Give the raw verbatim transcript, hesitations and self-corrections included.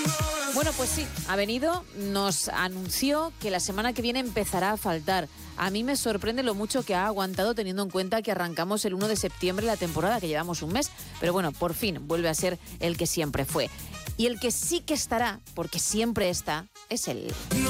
Bueno, pues sí, ha venido, nos anunció que la semana que viene empezará a faltar. A mí me sorprende lo mucho que ha aguantado teniendo en cuenta que arrancamos el uno de septiembre la temporada, que llevamos un mes, pero bueno, por fin vuelve a ser el que siempre fue. Y el que sí que estará, porque siempre está, es él.